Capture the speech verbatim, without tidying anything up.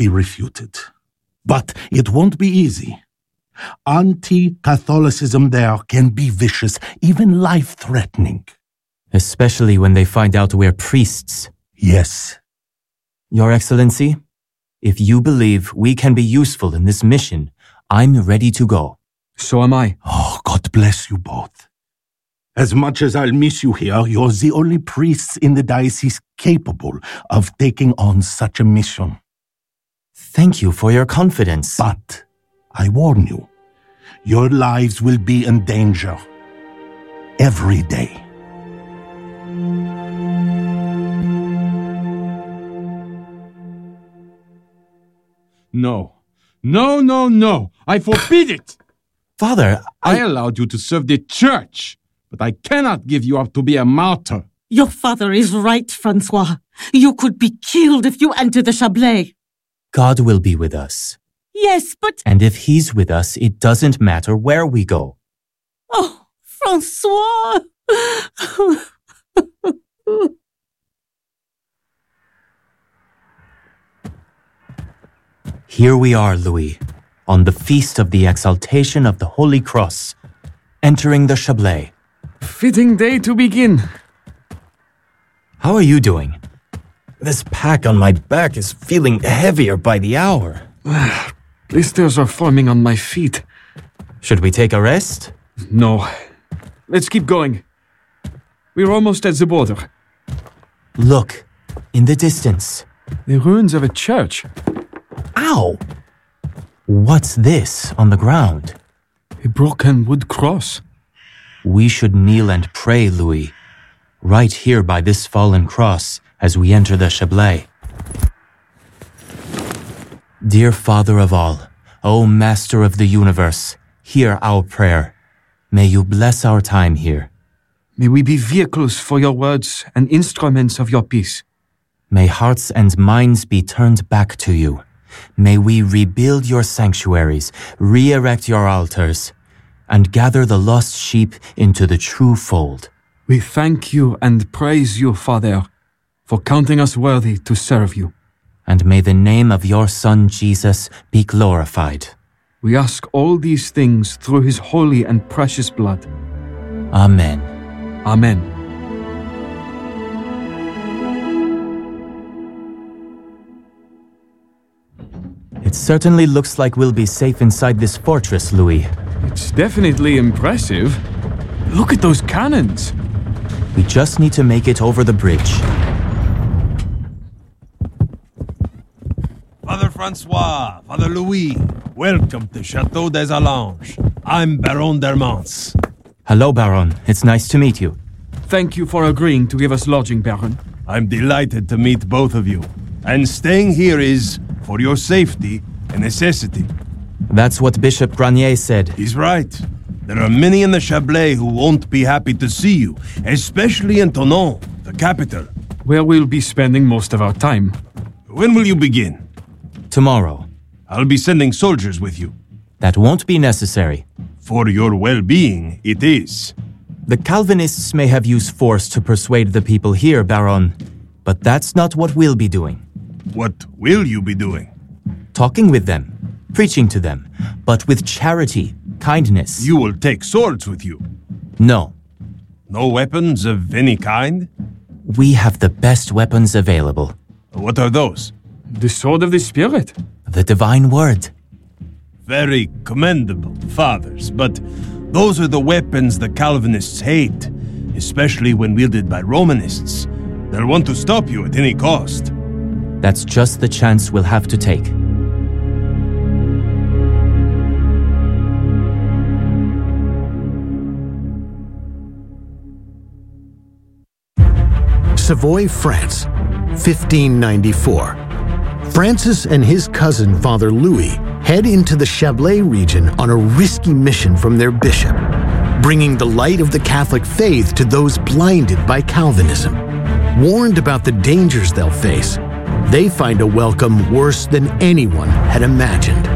be refuted. But it won't be easy. Anti-Catholicism there can be vicious, even life-threatening. Especially when they find out we're priests. Yes. Your Excellency, if you believe we can be useful in this mission, I'm ready to go. So am I. Oh, God bless you both. As much as I'll miss you here, you're the only priests in the diocese capable of taking on such a mission. Thank you for your confidence. But I warn you, your lives will be in danger every day. No. No, no, no. I forbid it. Father, I... I allowed you to serve the church, but I cannot give you up to be a martyr. Your father is right, Francois. You could be killed if you enter the Chablais. God will be with us. Yes, but... And if he's with us, it doesn't matter where we go. Oh, Francois! Here we are, Louis, on the feast of the exaltation of the Holy Cross, entering the Chablais. Fitting day to begin. How are you doing? This pack on my back is feeling heavier by the hour. Blisters are forming on my feet. Should we take a rest? No. Let's keep going. We're almost at the border. Look, in the distance. The ruins of a church. Ow! What's this on the ground? A broken wood cross. We should kneel and pray, Louis, right here by this fallen cross as we enter the Chablais. Dear Father of all, O Master of the universe, hear our prayer. May you bless our time here. May we be vehicles for your words and instruments of your peace. May hearts and minds be turned back to you. May we rebuild your sanctuaries, re-erect your altars, and gather the lost sheep into the true fold. We thank you and praise you, Father, for counting us worthy to serve you. And may the name of your Son, Jesus, be glorified. We ask all these things through his holy and precious blood. Amen. Amen. It certainly looks like we'll be safe inside this fortress, Louis. It's definitely impressive. Look at those cannons. We just need to make it over the bridge. Father Francois, Father Louis, welcome to Chateau des Alanges. I'm Baron d'Hermance. Hello, Baron. It's nice to meet you. Thank you for agreeing to give us lodging, Baron. I'm delighted to meet both of you. And staying here is, for your safety, a necessity. That's what Bishop Granier said. He's right. There are many in the Chablais who won't be happy to see you, especially in Thonon, the capital. Where we'll be spending most of our time. When will you begin? Tomorrow. I'll be sending soldiers with you. That won't be necessary. For your well-being, it is. The Calvinists may have used force to persuade the people here, Baron, but that's not what we'll be doing. What will you be doing? Talking with them, preaching to them, but with charity, kindness. You will take swords with you? No. No weapons of any kind? We have the best weapons available. What are those? The sword of the Spirit. The divine word. Very commendable, fathers, but those are the weapons the Calvinists hate, especially when wielded by Romanists. They'll want to stop you at any cost. That's just the chance we'll have to take. Savoy, France, fifteen ninety-four. Francis and his cousin, Father Louis, head into the Chablais region on a risky mission from their bishop, bringing the light of the Catholic faith to those blinded by Calvinism. Warned about the dangers they'll face, they find a welcome worse than anyone had imagined.